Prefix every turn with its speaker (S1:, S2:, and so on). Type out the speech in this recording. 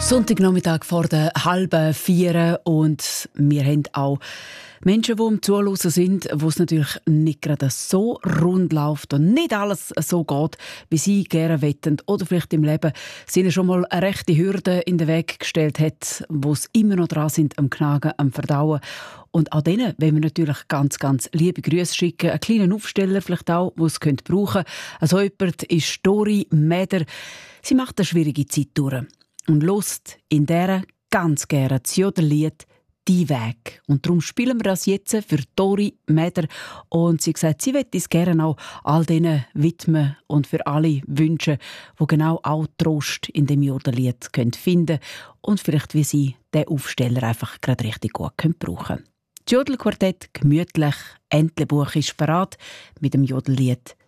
S1: Sonntagnachmittag vor der 3:30 und wir haben auch Menschen, die am Zuhören sind, wo es natürlich nicht gerade so rund läuft und nicht alles so geht, wie sie gerne wetten oder vielleicht im Leben ihnen schon mal eine rechte Hürde in den Weg gestellt hat, wo sie immer noch dran sind, am Knagen, am Verdauen. Und an denen wollen wir natürlich ganz, ganz liebe Grüße schicken. Einen kleinen Aufsteller vielleicht auch, den sie brauchen können. Also jemand ist Dori Meder. Sie macht eine schwierige Zeit durch und hört in dieser ganz gerne das Jodellied «Die Weg». Und darum spielen wir das jetzt für Dori Meder. Und sie sagt, sie möchte es gerne auch all denen widmen und für alle wünschen, die genau auch Trost in dem Jodellied finden können und vielleicht wie sie den Aufsteller einfach gerade richtig gut brauchen können. Das Jodelquartett gemütlich, Entlebuch ist parat mit dem Jodellied